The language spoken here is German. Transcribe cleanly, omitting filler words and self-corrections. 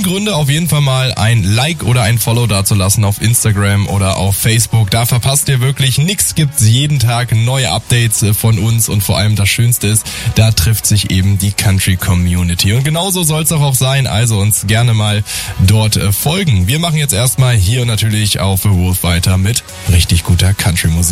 genügend Gründe, auf jeden Fall mal ein Like oder ein Follow dazulassen auf Instagram oder auf Facebook. Da verpasst ihr wirklich nichts, gibt's jeden Tag neue Updates von uns und vor allem das Schönste ist, da trifft sich eben die Country Community. Und genauso soll es auch sein, also uns gerne mal dort folgen. Wir machen jetzt erstmal hier natürlich auf The Wolf weiter mit richtig guter Country-Musik.